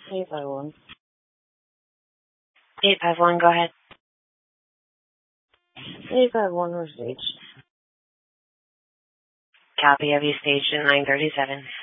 851. 851, go ahead. 851 was staged. Copy of you, staged at 937.